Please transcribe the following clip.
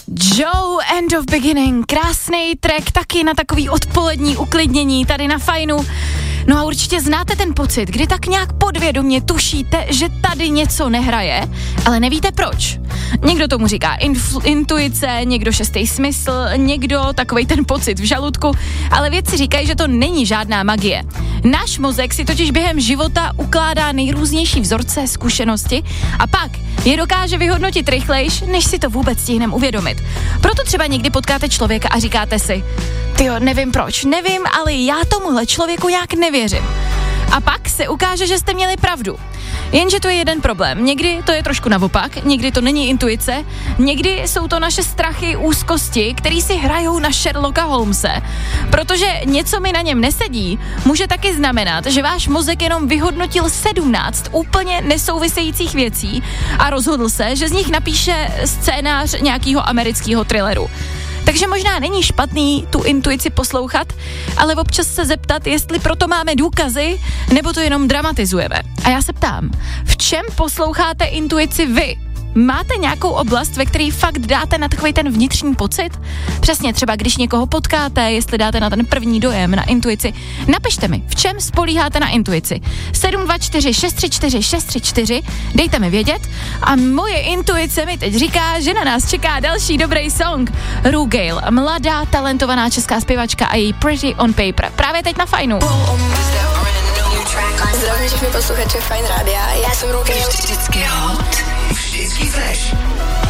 Joe, End of Beginning, krásný track, taky na takový odpolední uklidnění tady na Fajnu. No a určitě znáte ten pocit, kdy tak nějak podvědomě tušíte, že tady něco nehraje, ale nevíte proč. Někdo tomu říká intuice, někdo šestý smysl, někdo takovej ten pocit v žaludku, ale vědci říkají, že to není žádná magie. Náš mozek si totiž během života ukládá nejrůznější vzorce, zkušenosti a pak je dokáže vyhodnotit rychlejš, než si to vůbec stihneme uvědomit. Proto třeba někdy potkáte člověka a říkáte si, tyjo, nevím proč, nevím, ale já tomuhle člověku nějak nevěřím. A pak se ukáže, že jste měli pravdu. Jenže to je jeden problém. Někdy to je trošku naopak, někdy to není intuice, někdy jsou to naše strachy, úzkosti, který si hrajou na Sherlocka Holmese. Protože něco mi na něm nesedí, může taky znamenat, že váš mozek jenom vyhodnotil 17 úplně nesouvisejících věcí a rozhodl se, že z nich napíše scénář nějakého amerického thrilleru. Takže možná není špatný tu intuici poslouchat, ale občas se zeptat, jestli proto máme důkazy, nebo to jenom dramatizujeme. A já se ptám, v čem posloucháte intuici vy? Máte nějakou oblast, ve které fakt dáte na takovej ten vnitřní pocit? Přesně třeba, když někoho potkáte, jestli dáte na ten první dojem, na intuici. Napište mi, v čem spolíháte na intuici. 724 634 634, dejte mi vědět. A moje intuice mi teď říká, že na nás čeká další dobrý song. Ru Gale, mladá, talentovaná česká zpěvačka a její Pretty on Paper. Právě teď na Fajnu. Zdravím všechny posluchače Fajn rádia, já jsem Ru Gale. Vždycky hot, vždycky fresh.